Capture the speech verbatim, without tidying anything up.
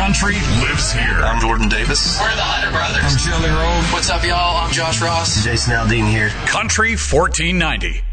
country lives here. I'm Jordan Davis. We're the Hunter Brothers. I'm Shelly Rowe. What's up, y'all? I'm Josh Ross. Jason Aldean here. Country fourteen ninety.